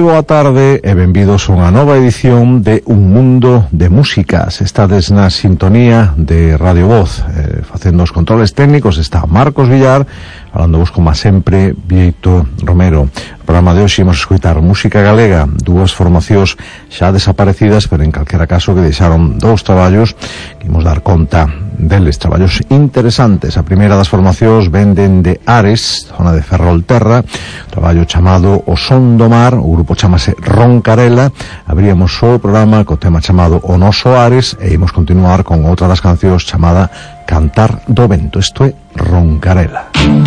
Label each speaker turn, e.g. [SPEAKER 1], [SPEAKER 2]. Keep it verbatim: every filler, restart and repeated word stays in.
[SPEAKER 1] boa tarde e benvidos a unha nova edición de Un Mundo de Músicas. Estades na sintonía de Radio Voz. Eh, facendo os controles técnicos está Marcos Villar, falando vos como sempre Vieito Romero. No programa de hoxe imos escoitar música galega, dúas formacións xa desaparecidas, pero en calquera caso que deixaron dous traballos que imos dar conta deles, traballos interesantes. A primeira das formacións venden de Ares, zona de Ferrolterra, traballo chamado O Son do Mar, o grupo chamase Roncarela. Abríamos o programa co tema chamado O Noso Ares e imos continuar con outra das cancións chamada Cantar do Vento. Isto é Roncarela.